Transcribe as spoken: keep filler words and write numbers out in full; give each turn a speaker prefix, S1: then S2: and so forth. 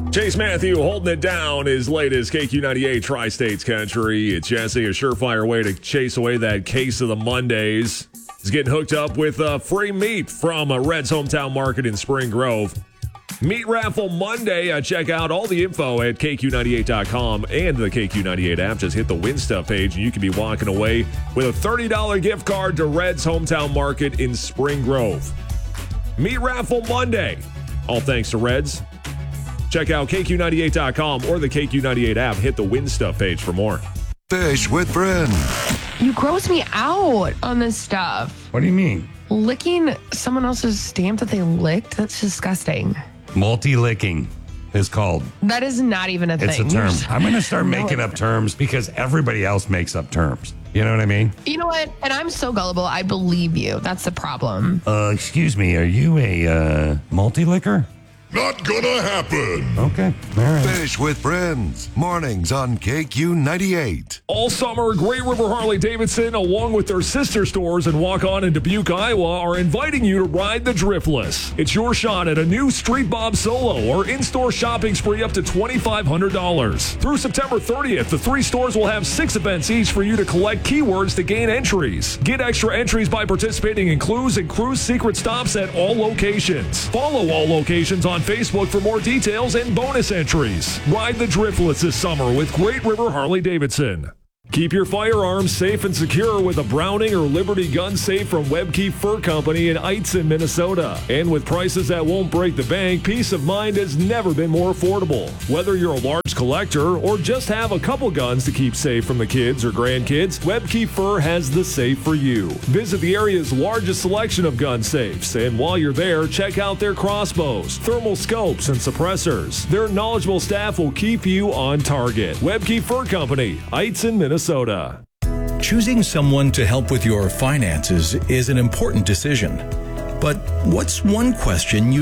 S1: Chase Matthew holding it down, his latest K Q ninety-eight Tri-States Country. It's Jesse, a surefire way to chase away that case of the Mondays. He's getting hooked up with uh, free meat from uh, Red's Hometown Market in Spring Grove. Meat Raffle Monday. Uh, check out all the info at K Q ninety-eight dot com and the K Q ninety-eight app. Just hit the Win Stuff page and you can be walking away with a thirty dollars gift card to Red's Hometown Market in Spring Grove. Meat Raffle Monday. All thanks to Red's. Check out K Q ninety-eight dot com or the K Q ninety-eight app. Hit the Win Stuff page for more.
S2: Fish with friends.
S3: You gross me out on this stuff.
S4: What do you mean?
S3: Licking someone else's stamp that they licked? That's disgusting.
S4: Multi-licking is called.
S3: That is not even a
S4: It's
S3: thing.
S4: a term. I'm going to start
S3: No,
S4: making up terms because everybody else makes up terms. You know what I mean?
S3: You know what? And I'm so gullible. I believe you. That's the problem.
S4: Uh, excuse me. Are you a uh, multi-licker?
S2: Not gonna happen.
S4: Okay. All right.
S2: Fish with friends. Mornings on K Q ninety-eight.
S1: All summer, Great River Harley-Davidson, along with their sister stores in Waukon and Dubuque, Iowa, are inviting you to ride the Driftless. It's your shot at a new Street Bob Solo or in-store shopping spree up to twenty-five hundred dollars. Through September thirtieth, the three stores will have six events each for you to collect keywords to gain entries. Get extra entries by participating in clues and cruise secret stops at all locations. Follow all locations on Facebook for more details and bonus entries. Ride the Driftless this summer with Great River Harley-Davidson. Keep your firearms safe and secure with a Browning or Liberty gun safe from Webke Fur Company in Eitzen, Minnesota. And with prices that won't break the bank, peace of mind has never been more affordable. Whether you're a large collector or just have a couple guns to keep safe from the kids or grandkids, Webke Fur has the safe for you. Visit the area's largest selection of gun safes, and while you're there, check out their crossbows, thermal scopes, and suppressors. Their knowledgeable staff will keep you on target. Webke Fur Company, Eitzen, Minnesota.
S5: Choosing someone to help with your finances is an important decision. But what's one question you